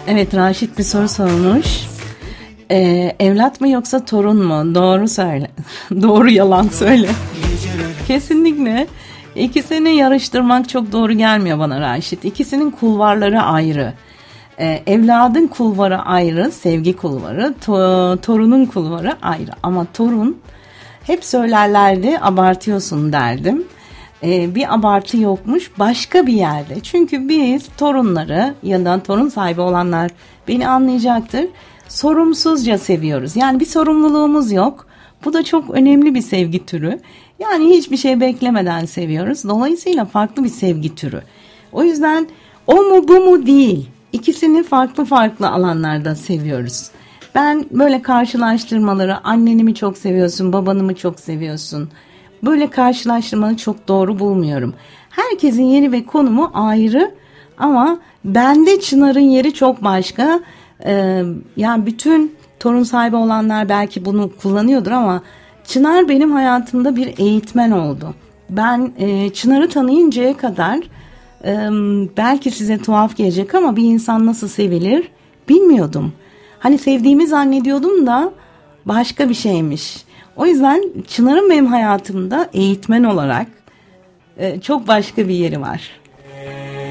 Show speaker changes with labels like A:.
A: Evet, Raşit bir soru sormuş. Evlat mı yoksa torun mu? Doğru söyle. Doğru yalan söyle. Kesinlikle. İkisini yarıştırmak çok doğru gelmiyor bana Raşit. İkisinin kulvarları ayrı. Evladın kulvarı ayrı, sevgi kulvarı. Torunun kulvarı ayrı. Ama torun, hep söylerlerdi, abartıyorsun derdim. Bir abartı yokmuş, başka bir yerde. Çünkü biz torunları ya da torun sahibi olanlar beni anlayacaktır. Sorumsuzca seviyoruz. Yani bir sorumluluğumuz yok. Bu da çok önemli bir sevgi türü. Yani hiçbir şey beklemeden seviyoruz. Dolayısıyla farklı bir sevgi türü. O yüzden o mu bu mu değil. İkisini farklı farklı alanlarda seviyoruz. Ben böyle karşılaştırmaları, anneni mi çok seviyorsun, babanı mı çok seviyorsun? Böyle karşılaştırmaları çok doğru bulmuyorum. Herkesin yeri ve konumu ayrı ama bende Çınar'ın yeri çok başka. Yani bütün torun sahibi olanlar belki bunu kullanıyordur ama Çınar benim hayatımda bir eğitmen oldu. Ben Çınar'ı tanıyıncaya kadar belki size tuhaf gelecek ama bir insan nasıl sevilir bilmiyordum. Hani sevdiğimi zannediyordum da başka bir şeymiş. O yüzden Çınar'ın benim hayatımda eğitmen olarak çok başka bir yeri var.